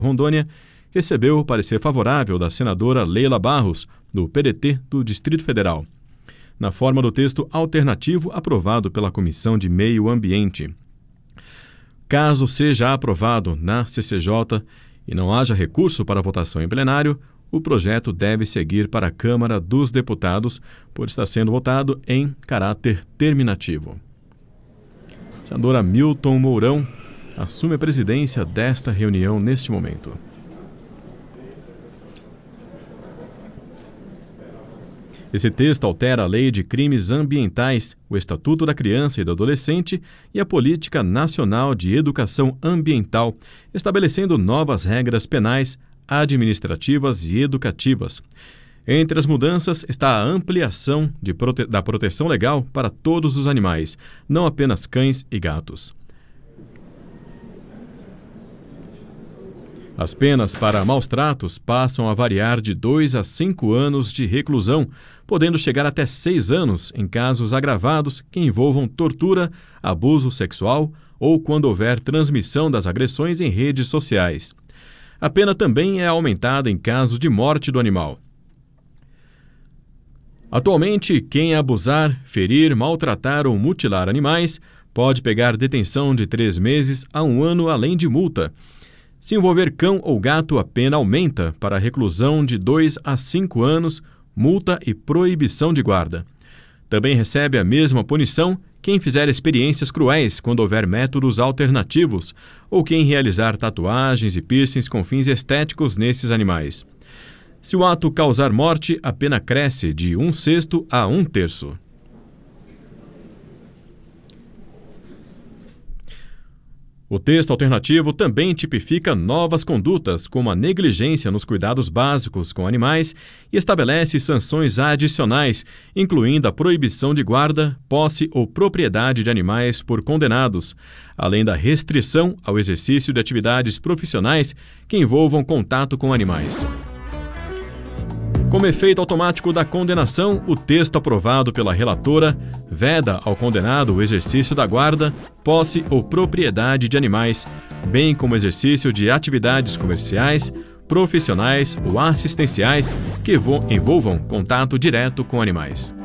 Rondônia, recebeu o parecer favorável da senadora Leila Barros, do PDT do Distrito Federal, na forma do texto alternativo aprovado pela Comissão de Meio Ambiente. Caso seja aprovado na CCJ e não haja recurso para votação em plenário, o projeto deve seguir para a Câmara dos Deputados, por estar sendo votado em caráter terminativo. Senadora Milton Mourão assume a presidência desta reunião neste momento. Esse texto altera a Lei de Crimes Ambientais, o Estatuto da Criança e do Adolescente e a Política Nacional de Educação Ambiental, estabelecendo novas regras penais, administrativas e educativas. Entre as mudanças está a ampliação da proteção legal para todos os animais, não apenas cães e gatos. As penas para maus-tratos passam a variar de 2 a 5 anos de reclusão, podendo chegar até 6 anos em casos agravados que envolvam tortura, abuso sexual ou quando houver transmissão das agressões em redes sociais. A pena também é aumentada em caso de morte do animal. Atualmente, quem abusar, ferir, maltratar ou mutilar animais pode pegar detenção de 3 meses a 1 ano, além de multa. Se envolver cão ou gato, a pena aumenta para reclusão de 2 a 5 anos, multa e proibição de guarda. Também recebe a mesma punição quem fizer experiências cruéis quando houver métodos alternativos ou quem realizar tatuagens e piercings com fins estéticos nesses animais. Se o ato causar morte, a pena cresce de 1/6 a 1/3. O texto alternativo também tipifica novas condutas, como a negligência nos cuidados básicos com animais, e estabelece sanções adicionais, incluindo a proibição de guarda, posse ou propriedade de animais por condenados, além da restrição ao exercício de atividades profissionais que envolvam contato com animais. Como efeito automático da condenação, o texto aprovado pela relatora veda ao condenado o exercício da guarda, posse ou propriedade de animais, bem como o exercício de atividades comerciais, profissionais ou assistenciais que envolvam contato direto com animais.